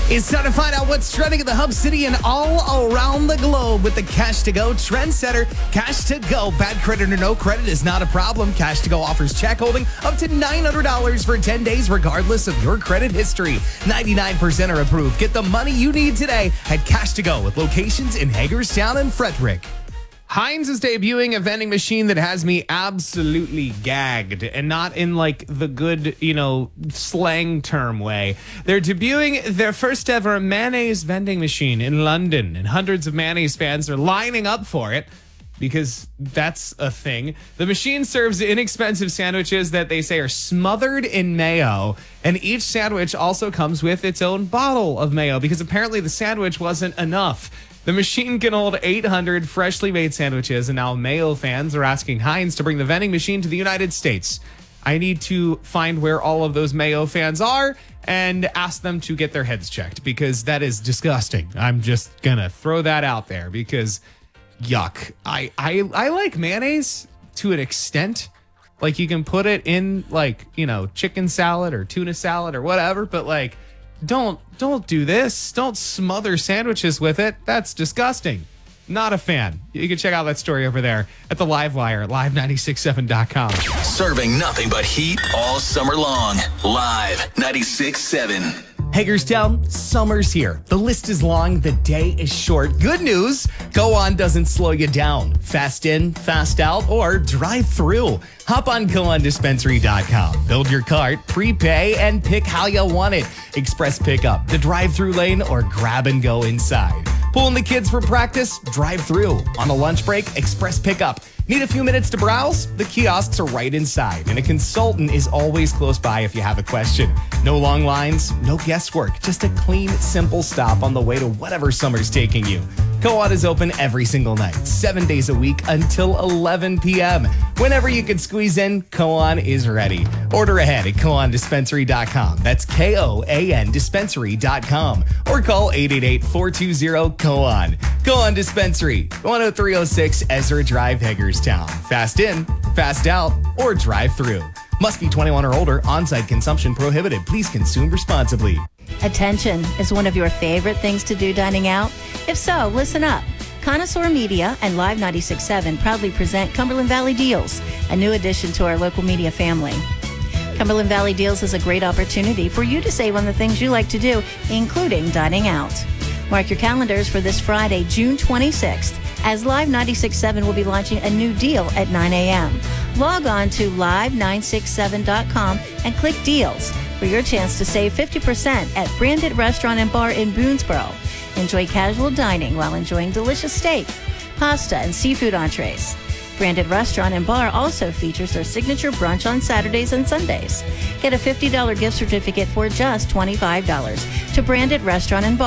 It's time to find out what's trending in the Hub City and all around the globe with the Cash to Go Trendsetter. Cash to Go. Bad credit or no credit is not a problem. Cash to Go offers check holding up to $900 for 10 days, regardless of your credit history. 99% are approved. Get the money you need today at Cash to Go with locations in Hagerstown and Frederick. Heinz is debuting a vending machine that has me absolutely gagged, and not in like the good, slang term way. They're debuting their first ever mayonnaise vending machine in London, and hundreds of mayonnaise fans are lining up for it because that's a thing. The machine serves inexpensive sandwiches that they say are smothered in mayo, and each sandwich also comes with its own bottle of mayo because apparently the sandwich wasn't enough. The machine can hold 800 freshly made sandwiches, and now mayo fans are asking Heinz to bring the vending machine to the United States. I need to find where all of those mayo fans are and ask them to get their heads checked because that is disgusting. I'm just gonna throw that out there because yuck. I like mayonnaise to an extent. Like you can put it in chicken salad or tuna salad or whatever, but don't do this. Don't smother sandwiches with it. That's disgusting. Not a fan. You can check out that story over there at the Live Wire at live967.com. Serving nothing but heat all summer long. Live 96.7. Hagerstown, summer's here. The list is long, the day is short. Good news, Go On doesn't slow you down. Fast in, fast out, or drive through. Hop on GoOnDispensary.com. Build your cart, prepay, and pick how you want it. Express pickup, the drive-through lane, or grab and go inside. Pulling the kids for practice? Drive through. On a lunch break? Express pickup. Need a few minutes to browse? The kiosks are right inside, and a consultant is always close by if you have a question. No long lines, no guesswork, just a clean, simple stop on the way to whatever summer's taking you. Go On is open every single night, 7 days a week until 11 p.m. Whenever you can squeeze in, Go On is ready. Order ahead at GoOnDispensary.com. That's KOAN Dispensary.com. Or call 888-420-GO-ON. Go On Dispensary, 10306 Ezra Drive, Hagerstown. Fast in, fast out, or drive through. Must be 21 or older. On-site consumption prohibited. Please consume responsibly. Attention is one of your favorite things to do dining out? If so, listen up. Connoisseur Media and Live 96.7 proudly present Cumberland Valley Deals, a new addition to our local media family. Cumberland Valley Deals is a great opportunity for you to save on the things you like to do, including dining out. Mark your calendars for this Friday, June 26th, as Live 96.7 will be launching a new deal at 9 a.m. Log on to live967.com and click Deals for your chance to save 50% at Branded Restaurant and Bar in Boonesboro. Enjoy casual dining while enjoying delicious steak, pasta, and seafood entrees. Branded Restaurant and Bar also features their signature brunch on Saturdays and Sundays. Get a $50 gift certificate for just $25 to Branded Restaurant and Bar.